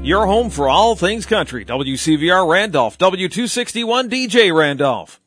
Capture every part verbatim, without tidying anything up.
your home for all things country. W C V R Randolph, W two sixty-one D J Randolph.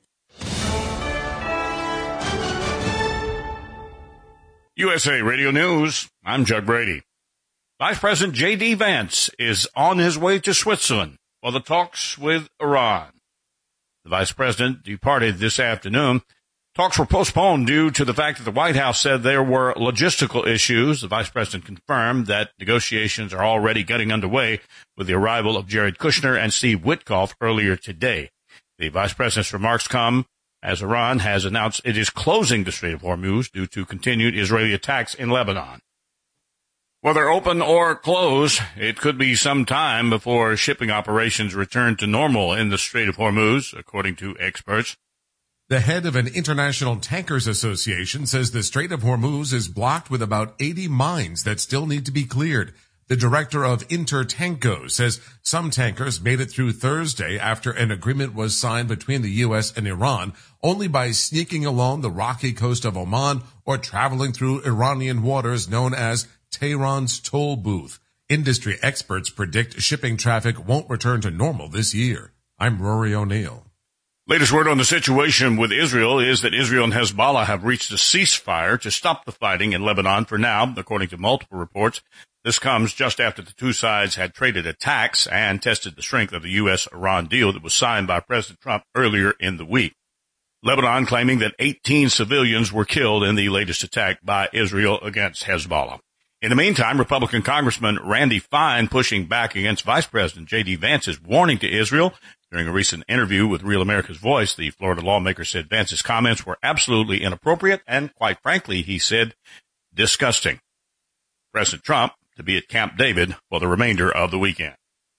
U S A Radio News, I'm Judd Brady. Vice President J D. Vance is on his way to Switzerland for the talks with Iran. The Vice President departed this afternoon. Talks were postponed due to the fact that the White House said there were logistical issues. The Vice President confirmed that negotiations are already getting underway with the arrival of Jared Kushner and Steve Witkoff earlier today. The Vice President's remarks come as Iran has announced it is closing the Strait of Hormuz due to continued Israeli attacks in Lebanon. Whether open or closed, it could be some time before shipping operations return to normal in the Strait of Hormuz, according to experts. The head of an International Tankers Association says the Strait of Hormuz is blocked with about eighty mines that still need to be cleared. The director of Intertanko says some tankers made it through Thursday after an agreement was signed between the U S and Iran only by sneaking along the rocky coast of Oman or traveling through Iranian waters known as Tehran's toll booth. Industry experts predict shipping traffic won't return to normal this year. I'm Rory O'Neill. Latest word on the situation with Israel is that Israel and Hezbollah have reached a ceasefire to stop the fighting in Lebanon for now, according to multiple reports. This comes just after the two sides had traded attacks and tested the strength of the U S Iran deal that was signed by President Trump earlier in the week. Lebanon claiming that eighteen civilians were killed in the latest attack by Israel against Hezbollah. In the meantime, Republican Congressman Randy Fine pushing back against Vice President J D. Vance's warning to Israel. During a recent interview with Real America's Voice, the Florida lawmaker said Vance's comments were absolutely inappropriate and, quite frankly, he said, disgusting. President Trump to be at Camp David for the remainder of the weekend.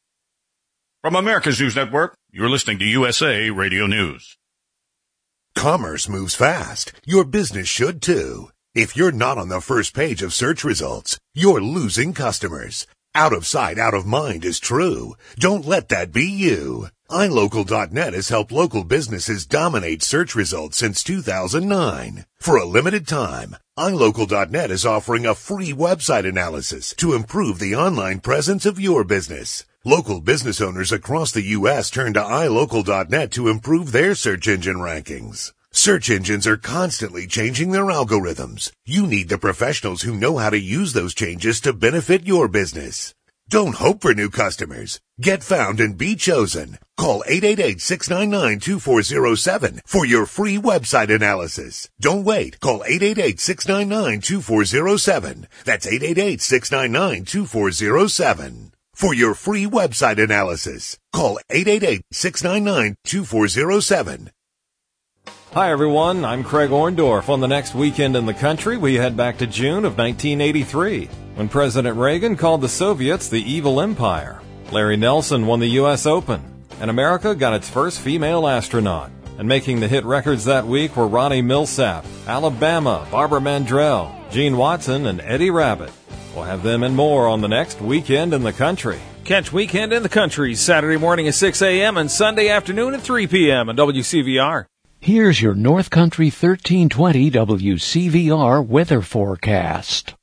From America's News Network, you're listening to U S A Radio News. Commerce moves fast. Your business should too. If you're not on the first page of search results, you're losing customers. Out of sight, out of mind is true. Don't let that be you. i local dot net has helped local businesses dominate search results since two thousand nine. For a limited time, i local dot net is offering a free website analysis to improve the online presence of your business. Local business owners across the U S turn to i local dot net to improve their search engine rankings. Search engines are constantly changing their algorithms. You need the professionals who know how to use those changes to benefit your business. Don't hope for new customers. Get found and be chosen. Call eight eight eight, six nine nine, two four zero seven for your free website analysis. Don't wait. Call eight eight eight, six nine nine, two four zero seven. That's eight eight eight, six nine nine, two four zero seven. For your free website analysis, call eight eight eight, six nine nine, two four zero seven. Hi, everyone. I'm Craig Orndorff. On the next weekend in the country, we head back to June of nineteen eighty-three, when President Reagan called the Soviets the evil empire. Larry Nelson won the U S Open, and America got its first female astronaut. And making the hit records that week were Ronnie Millsap, Alabama, Barbara Mandrell, Gene Watson, and Eddie Rabbitt. We'll have them and more on the next Weekend in the Country. Catch Weekend in the Country Saturday morning at six a.m. and Sunday afternoon at three p.m. on W C V R. Here's your North Country thirteen twenty W C V R weather forecast.